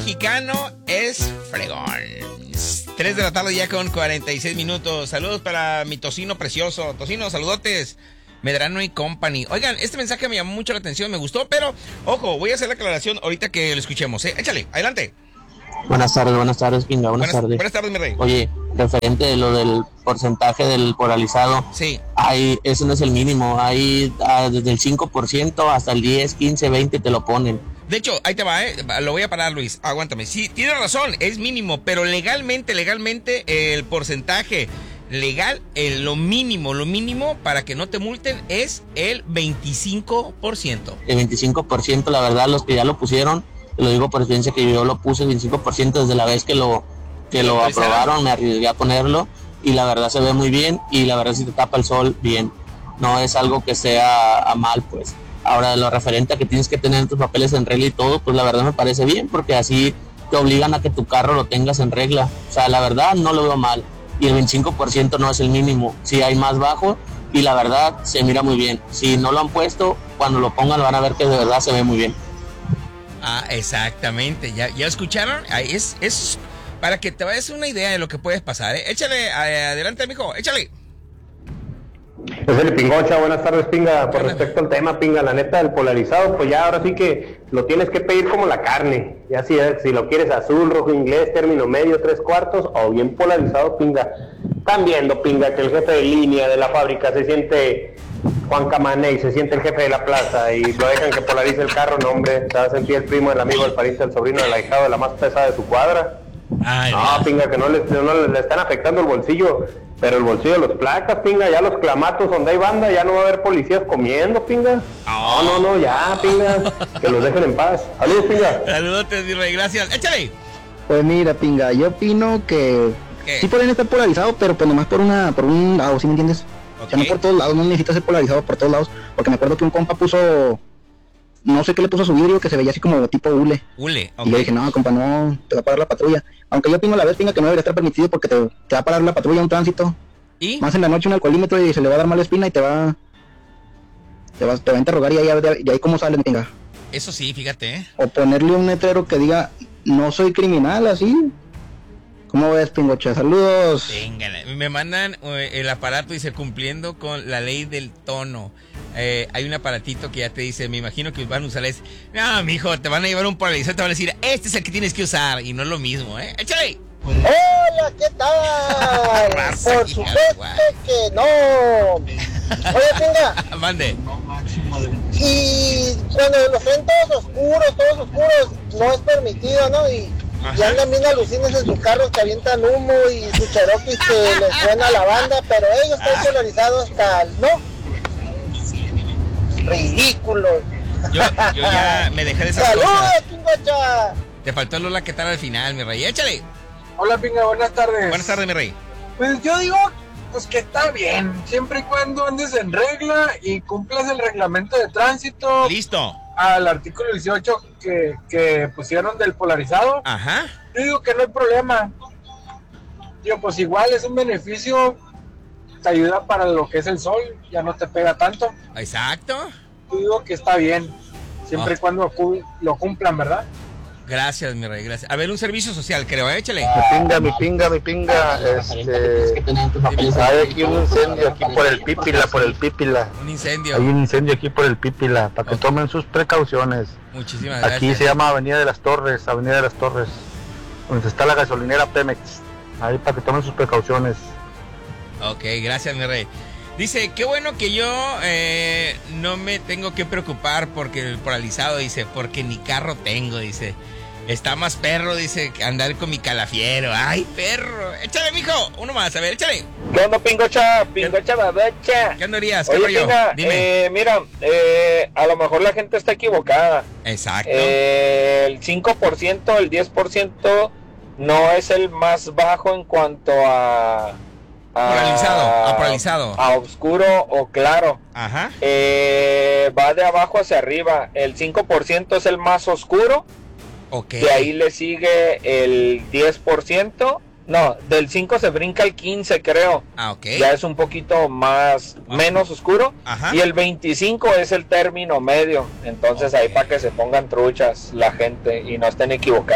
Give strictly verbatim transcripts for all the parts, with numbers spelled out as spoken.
mexicano es fregón. tres de la tarde ya con cuarenta y seis minutos. Saludos para mi tocino precioso. Tocino, saludotes. Medrano y Company. Oigan, este mensaje me llamó mucho la atención, me gustó, pero, ojo, voy a hacer la aclaración ahorita que lo escuchemos, ¿eh? Échale, adelante. Buenas tardes, buenas tardes, Pinga, buenas, buenas tardes. Buenas tardes, mi rey. Oye, referente de lo del porcentaje del polarizado, sí. Hay, eso no es el mínimo, hay ah, desde el cinco por ciento hasta el diez, quince, veinte te lo ponen. De hecho, ahí te va, ¿eh? Lo voy a parar, Luis, aguántame. Sí, tienes razón, es mínimo, pero legalmente, legalmente, el porcentaje legal, el, lo mínimo, lo mínimo para que no te multen es el veinticinco por ciento. El veinticinco por ciento, la verdad, los que ya lo pusieron, te lo digo por experiencia que yo lo puse el veinticinco por ciento desde la vez que lo que lo aprobaron, me arriesgué a ponerlo y la verdad se ve muy bien y la verdad si te tapa el sol, bien. No es algo que sea a mal, pues. Ahora, lo referente a que tienes que tener tus papeles en regla y todo, pues la verdad me parece bien porque así te obligan a que tu carro lo tengas en regla. O sea, la verdad no lo veo mal. Y el veinticinco por ciento no es el mínimo, si hay más bajo y la verdad se mira muy bien. Si no lo han puesto, cuando lo pongan van a ver que de verdad se ve muy bien. Ah, exactamente, ya, ya escucharon, Ahí es, es para que te vayas una idea de lo que puedes pasar, ¿eh? Échale, adelante, mijo, échale. Es el Pingocha, buenas tardes, Pinga. Por respecto al tema, Pinga, la neta, el polarizado, pues ya ahora sí que lo tienes que pedir como la carne. Ya si, si lo quieres azul, rojo, inglés, término medio, tres cuartos, o bien polarizado, Pinga. Están viendo, Pinga, que el jefe de línea de la fábrica se siente Juan Camané y se siente el jefe de la plaza y lo dejan que polarice el carro, no, hombre. Se va a sentir el primo, el amigo, el pariente, el sobrino, el ahijado de la más pesada de su cuadra. Ay, no, Dios. Pinga, que no le, no le, le están afectando el bolsillo, pero el bolsillo de los placas, Pinga, ya los clamatos donde hay banda, ya no va a haber policías comiendo, Pinga. Oh. No, no, no, ya, Pinga, que los dejen en paz. Saludos, Pinga. Saludos, mi rey, gracias. Échale. Pues mira, Pinga, yo opino que ¿Qué? sí pueden estar polarizados, pero pues nomás por una, por un lado, ¿sí me entiendes? Okay. O sea, no por todos lados, no necesitas ser polarizado por todos lados, porque me acuerdo que un compa puso, no sé qué le puso a su vidrio, que se veía así como tipo hule. Hule, okay. Y le dije, no, compa, no, te va a parar la patrulla. Aunque yo opino a la vez, Pinga, que no debería estar permitido porque te, te va a parar la patrulla un tránsito. ¿Y? Más en la noche un alcoholímetro y se le va a dar mala espina y te va, te va, te va a interrogar y ahí, y ahí cómo salen, Pinga. Eso sí, fíjate, ¿eh? O ponerle un letrero que diga, no soy criminal, así. ¿Cómo ves, Pingocha? Saludos. Véngale. Me mandan eh, el aparato, dice, cumpliendo con la ley del tono. Eh, hay un aparatito que ya te dice, me imagino que van a usar ese. No, mijo, te van a llevar un polarizador, te van a decir, este es el que tienes que usar. Y no es lo mismo, ¿eh? ¡Échale! Hola, ¿qué tal? Raza, Por supuesto que no. Oye, Pinga. Mande. Y cuando los ven todos oscuros, todos oscuros, no es permitido, ¿no? Y Ajá. Y andan bien alucines en sus carros que avientan humo y sus cherokees que les suena la banda, pero ellos están polarizados hasta el no. Ridículo. Yo, yo ya me dejé de esas ¡Saludos, cosas. Pingocha! Te faltó el Lola, ¿qué tal al final, mi rey? Échale. Hola, Pinga, buenas tardes. Buenas tardes, mi rey. Pues yo digo, pues que está bien, siempre y cuando andes en regla y cumplas el reglamento de tránsito. Listo. Al artículo dieciocho que, que pusieron del polarizado. Ajá. Yo digo que no hay problema. Digo, pues igual es un beneficio, te ayuda para lo que es el sol, ya no te pega tanto. Exacto. Yo digo que está bien, siempre oh. y cuando lo cumplan, ¿verdad? Gracias, mi rey, gracias. A ver, un servicio social, creo, échale. Mi pinga, mi pinga, mi pinga. Este, hay aquí un incendio aquí por el Pípila, por el Pípila. Un incendio. Hay un incendio aquí por el Pípila, para que okay. tomen sus precauciones. Muchísimas gracias. Aquí se llama Avenida de las Torres, Avenida de las Torres, donde está la gasolinera Pemex. Ahí para que tomen sus precauciones. Ok, gracias, mi rey. Dice, qué bueno que yo eh, no me tengo que preocupar porque el polarizado, dice, porque ni carro tengo, dice. Está más perro, dice, que andar con mi calafiero. ¡Ay, perro! Échale, mijo. Uno más, a ver, échale. ¿Qué onda, Pingocha? Pingocha babacha. ¿Qué andarías? ¿Qué Oye, rollo? Pinga, Dime. Eh, mira, eh, a lo mejor la gente está equivocada. Exacto. Eh, el cinco por ciento, el diez por ciento no es el más bajo en cuanto a... A, polarizado, a polarizado. A oscuro o claro. Ajá. Eh, va de abajo hacia arriba. El cinco por ciento es el más oscuro. Ok. De ahí le sigue el diez por ciento. No, del cinco se brinca el quince, creo. Ah, ok. Ya es un poquito más, wow. menos oscuro. Ajá. Y el veinticinco es el término medio. Entonces okay. ahí para que se pongan truchas la gente y no estén equivocadas.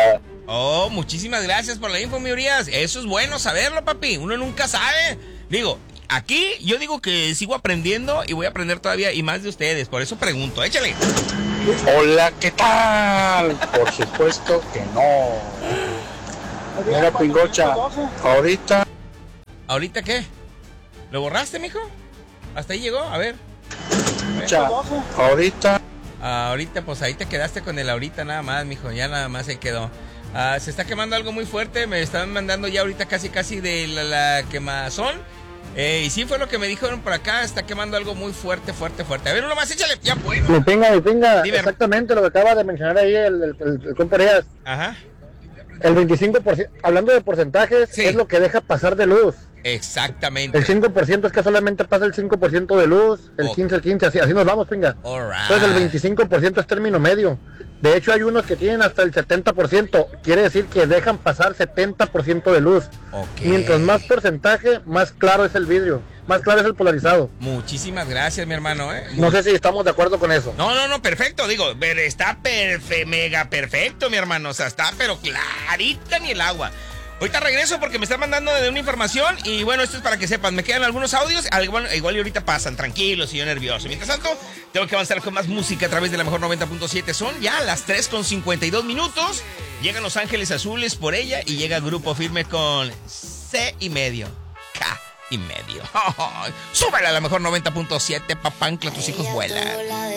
Oh, muchísimas gracias por la info, mi Urias. Eso es bueno saberlo, papi. Uno nunca sabe. Digo, aquí yo digo que sigo aprendiendo y voy a aprender todavía y más de ustedes. Por eso pregunto, échale. Hola, ¿qué tal? Por supuesto que no. Mira, Pingocha, ahorita... ¿Ahorita qué? ¿Lo borraste, mijo? ¿Hasta ahí llegó? A ver. Cha, ahorita... Ah, ahorita, pues ahí te quedaste con el ahorita nada más, mijo. Ya nada más se quedó. Ah, se está quemando algo muy fuerte. Me están mandando ya ahorita casi casi de la, la quemazón. Eh, y sí fue lo que me dijeron por acá. Está quemando algo muy fuerte, fuerte, fuerte. A ver, uno más, échale. Ya puedo. Mi pinga, mi pinga. Dime. Exactamente lo que acaba de mencionar ahí el, el, el, el compa Urias. Ajá. El veinticinco por ciento, hablando de porcentajes, Sí. es lo que deja pasar de luz. Exactamente. El cinco por ciento es que solamente pasa el cinco por ciento de luz, el Oh. quince, el quince, así, así nos vamos, pinga. All right. Entonces el veinticinco por ciento es término medio. De hecho hay unos que tienen hasta el setenta por ciento, quiere decir que dejan pasar setenta por ciento de luz. Ok. Mientras más porcentaje, más claro es el vidrio, más claro es el polarizado. Muchísimas gracias, mi hermano, ¿eh? No sé si estamos de acuerdo con eso. No, no, no, perfecto, digo, pero está perfe, mega perfecto, mi hermano, o sea, está pero clarita ni el agua. Ahorita regreso porque me están mandando de una información y bueno, esto es para que sepan, me quedan algunos audios, igual, igual y ahorita pasan, tranquilos y yo nervioso. Mientras tanto, tengo que avanzar con más música a través de la mejor noventa punto siete. Son ya las tres con cincuenta y dos minutos, llegan Los Ángeles Azules por ella y llega Grupo Firme con C y medio, K y medio. Súbela a la mejor noventa punto siete, papancla, tus hijos vuelan.